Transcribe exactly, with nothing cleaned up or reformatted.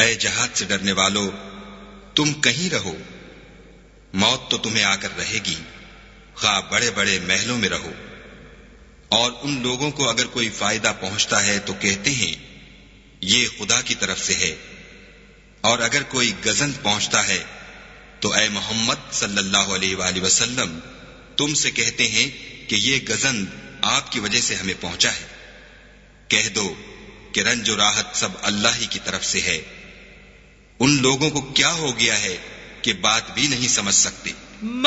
ऐ जहाज से डरने वालों, तुम कहीं रहो, मौत तो तुम्हें आकर रहेगी, खा बड़े बड़े महलों में रहो। और उन लोगों को अगर कोई फायदा पहुंचता है तो कहते हैं ये खुदा की तरफ से है, और अगर कोई गजन पहुंचता है तो ऐ मोहम्मद सल्लल्लाहु अलैहि वसल्लम तुमसे कहते हैं कि ये गजन आपकी वजह से हमें पहुंचा है। कह दो कि रंज और राहत सब अल्लाह ही की तरफ से है। उन लोगों को क्या हो गया है कि बात भी नहीं समझ सकते।